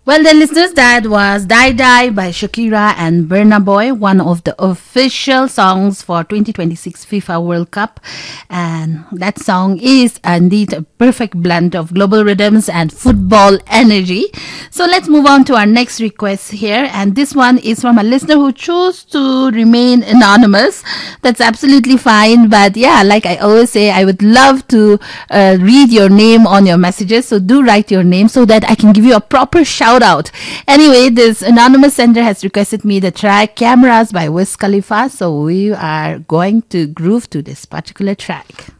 Well, then, listeners, that was Die Die by Shakira and Burna Boy, one of the official songs for 2026 FIFA World Cup. And that song is indeed a perfect blend of global rhythms and football energy. So let's move on to our next request here. And this one is from a listener who chose to remain anonymous. That's absolutely fine. But yeah, like I always say, I would love to read your name on your messages. So do write your name so that I can give you a proper shout out. Anyway, this anonymous sender has requested me the track Cameras by Wiz Khalifa, so we are going to groove to this particular track.